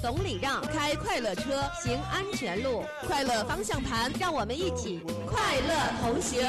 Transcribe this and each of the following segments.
懂礼让，开快乐车，行安全路，快乐方向盘，让我们一起快乐同行。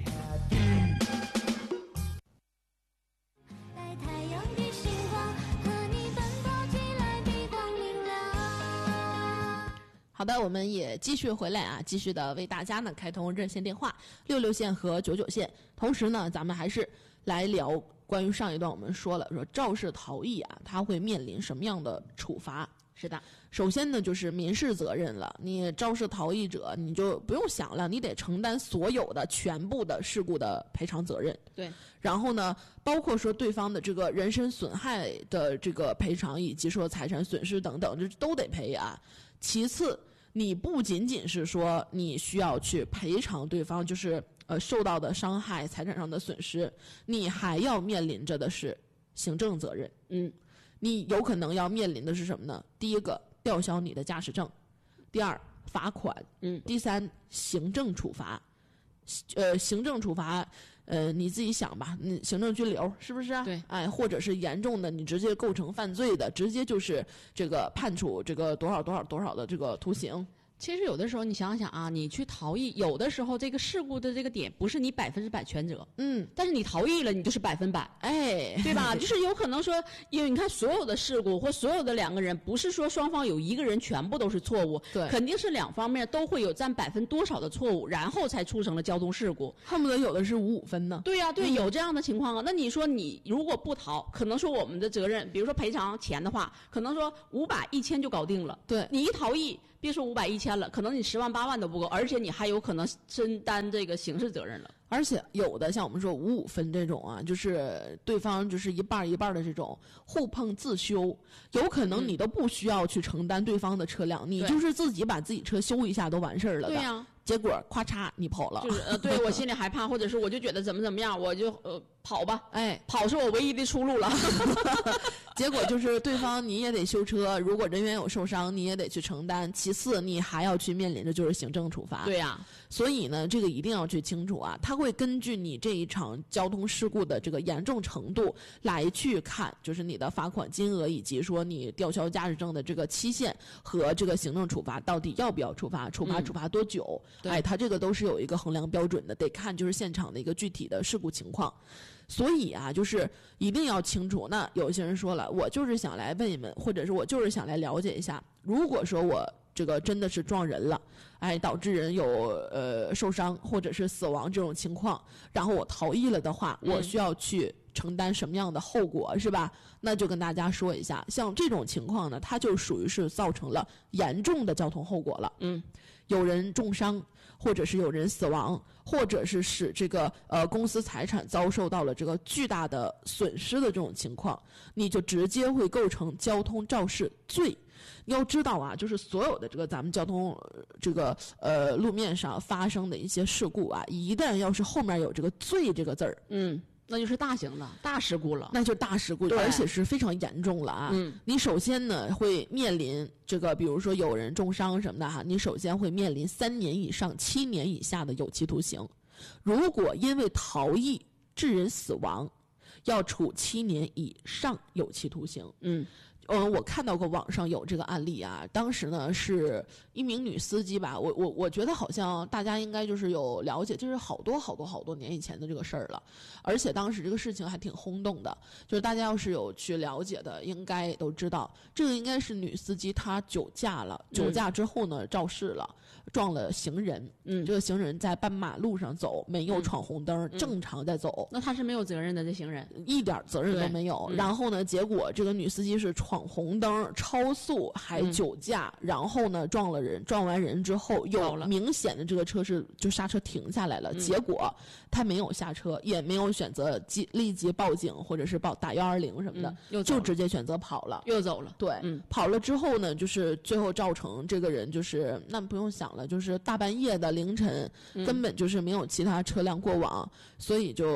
好的，我们也继续回来啊，继续的为大家呢开通热线电话66线和99线。同时呢，咱们还是来聊关于上一段我们说了，说肇事逃逸啊，他会面临什么样的处罚？ 是的， 首先呢就是民事责任了，你肇事逃逸者你就不用想了，你得承担所有的全部的事故的赔偿责任。 对， 然后呢，包括说对方的这个人身损害的这个赔偿，以及说财产损失等等，这都得赔啊。其次，你不仅仅是说你需要去赔偿对方就是受到的伤害、财产上的损失，你还要面临着的是行政责任。你有可能要面临的是什么呢？第一个，吊销你的驾驶证；第二，罚款；第三，行政处罚。行政处罚，你自己想吧，行政拘留是不是？ 对， 哎，或者是严重的，你直接构成犯罪的，直接就是这个判处这个多少的这个徒刑。 其实有的时候你想想啊，你去逃逸，有的时候这个事故的这个点不是你100%全责，但是你逃逸了，你就是100%， 哎， 对吧？就是有可能说，因为你看所有的事故或所有的两个人，不是说双方有一个人全部都是错误， 对， 肯定是两方面都会有占多少的错误，然后才促成了交通事故， 恨不得有的是5-5分呢。 对呀，对，有这样的情况啊。那你说你如果不逃，可能说我们的责任，比如说赔偿钱的话，可能说500、1000就搞定了。 对， 你一逃逸，别说500、1000了，可能你10万、8万都不够，而且你还有可能承担这个刑事责任了。 而且有的像我们说5-5分这种啊，就是对方就是一半一半的这种互碰自修，有可能你都不需要去承担对方的车辆，你就是自己把自己车修一下都完事儿了的。 对呀， 结果咔嚓你跑了， 就是对我心里害怕，或者是我就觉得怎么样，我就跑吧， 哎， 跑是我唯一的出路了。 结果就是对方你也得修车，如果人员有受伤你也得去承担，其次你还要去面临着就是行政处罚。 对呀， 所以呢这个一定要去清楚啊，他会根据你这一场交通事故的这个严重程度来去看，就是你的罚款金额以及说你吊销驾驶证的这个期限和这个行政处罚到底要不要处罚多久。哎，他这个都是有一个衡量标准的，得看就是现场的一个具体的事故情况。所以啊，就是一定要清楚。那有些人说了，我就是想来问一问，或者是我就是想来了解一下，如果说我这个真的是撞人了，哎，导致人有受伤或者是死亡这种情况，然后我逃逸了的话，我需要去承担什么样的后果，是吧？那就跟大家说一下，像这种情况呢，它就属于是造成了严重的交通后果了。有人重伤，或者是有人死亡，或者是使这个公司财产遭受到了这个巨大的损失的这种情况，你就直接会构成交通肇事罪。你要知道啊，就是所有的这个咱们交通这个路面上发生的一些事故啊，一旦要是后面有这个罪这个字儿， 那就是大型的大事故了， 那就大事故，而且是非常严重了啊。你首先呢会面临这个，比如说有人重伤什么的哈，你首先会面临3年以上7年以下的有期徒刑。如果因为逃逸致人死亡，要处7年以上有期徒刑。我看到过网上有这个案例啊，当时呢是一名女司机吧，我觉得好像大家应该就是有了解，就是好多年以前的这个事儿了，而且当时这个事情还挺轰动的，就是大家要是有去了解的，应该都知道，这个应该是女司机她酒驾了，酒驾之后呢肇事了，撞了行人，这个行人在斑马路上走，没有闯红灯，正常在走， 那他是没有责任的，这行人一点责任都没有。然后呢，结果这个女司机是闯红灯、超速还酒驾，然后呢撞了人，撞完人之后有明显的这个车是就刹车停下来了，结果他没有下车，也没有选择立即报警或者是打120什么的，就直接选择跑了， 又走了。 对，跑了之后呢，就是最后造成这个人就是那不用想了，就是大半夜的凌晨，根本就是没有其他车辆过往，所以就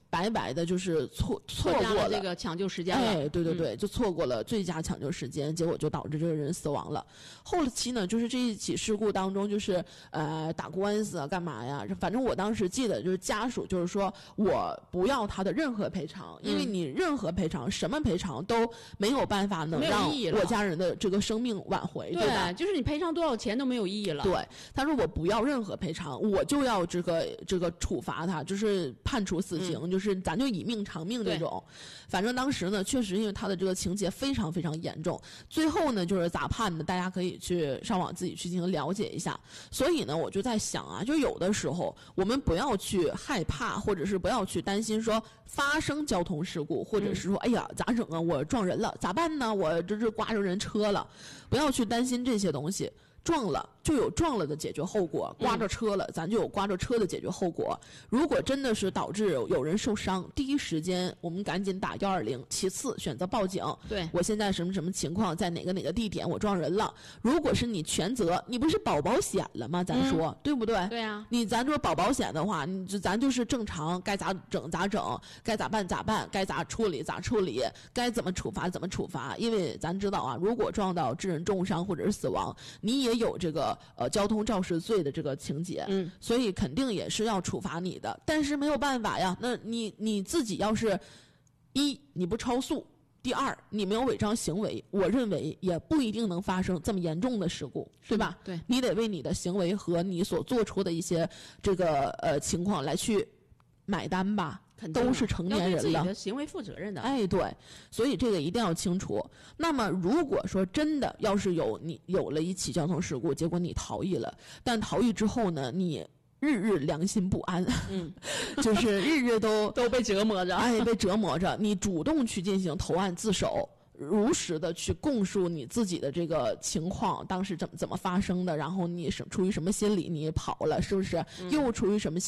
白白的就是错过了这个抢救时间了。 哎，对对对，就错过了最佳抢救时间，结果就导致这个人死亡了。后期呢，就是这一起事故当中，就是打官司啊，干嘛呀？反正我当时记得就是家属就是说我不要他的任何赔偿，因为你任何赔偿，什么赔偿都没有办法能让我家人的这个生命挽回，对吧？ 就是你赔偿多少钱都没有意义了。 对，他说我不要任何赔偿，我就要这个处罚他，就是判处死刑，就是咱就以命偿命这种。反正当时呢，确实因为他的这个情节非常非常严重，最后呢就是咋判的，大家可以去上网自己去进行了解一下。所以呢，我就在想啊，就有的时候我们不要去害怕，或者是不要去担心说发生交通事故，或者是说哎呀咋整啊，我撞人了咋办呢？我这是刮着人车了，不要去担心这些东西。撞了就有撞了的解决后果，刮着车了，咱就有刮着车的解决后果。如果真的是导致有人受伤，第一时间我们赶紧打120，其次选择报警。 对， 我现在什么什么情况，在哪个地点我撞人了。如果是你全责，你不是保险了吗？咱说、对不对？ 对啊， 咱说保险的话，咱就是正常，该咋整咋整，该咋办咋办，该咋处理咋处理，该怎么处罚怎么处罚。因为咱知道啊，如果撞到致人重伤或者是死亡，你也有这个交通肇事罪的这个情节，所以肯定也是要处罚你的。但是没有办法呀，那你自己要是你不超速，第二你没有违章行为，我认为也不一定能发生这么严重的事故，对吧？ 对， 你得为你的行为和你所做出的一些这个情况来去买单吧。都是成年人了， 要对自己的行为负责任的。 哎，对，所以这个一定要清楚。那么，如果说真的要是你有了一起交通事故，结果你逃逸了，但逃逸之后呢，你日日良心不安，就是日日都被折磨着， 哎，被折磨着。你主动去进行投案自首，如实的去供述你自己的这个情况，当时怎么发生的，然后你出于什么心理你跑了，是不是？又出于什么心理